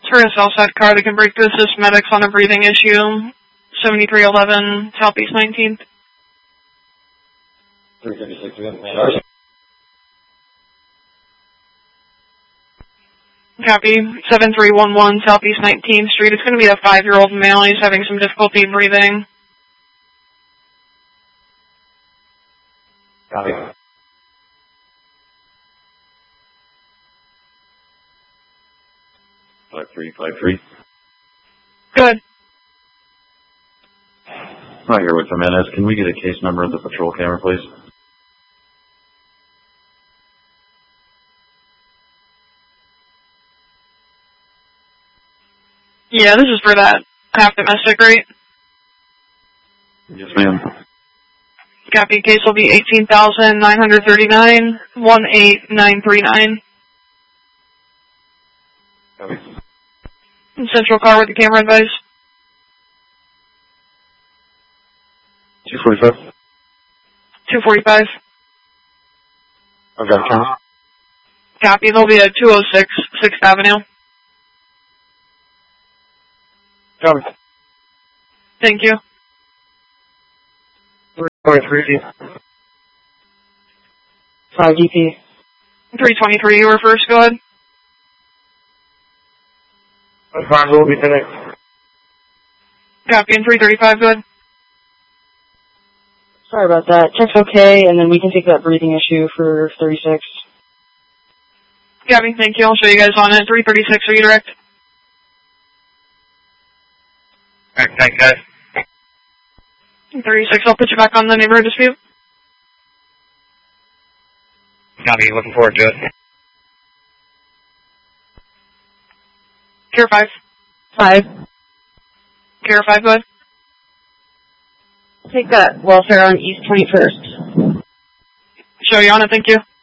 For a Southside car that can break to assist medics on a breathing issue. 7311 Southeast 19th. 356 again. Copy. 7311 Southeast 19th Street. It's going to be a 5-year-old male. He's having some difficulty breathing. Copy. Five three. Good. Right here with Jimenez. Can we get a case number of the patrol camera, please? Yeah, this is for that half domestic, right? Yes, ma'am. Copy. Case will be 18,939 18939. Copy. Central car with the camera advice. 245. 245. I've got camera. Copy. There'll be a 206 6th Avenue. Copy. Thank you. 323. 5 DP. 323, you were first. Go ahead. Fine, we'll be today. Copy. And 335, go ahead. Sorry about that. Check's okay, and then we can take that breathing issue for 36. Copy. Thank you. I'll show you guys on it. 336, are you direct? Alright, thanks, guys. 36, I'll put you back on the neighborhood dispute. Copy, looking forward to it. Care 5. 5. Care 5, go ahead. Take that welfare on East 21st. Show you on it. Thank you.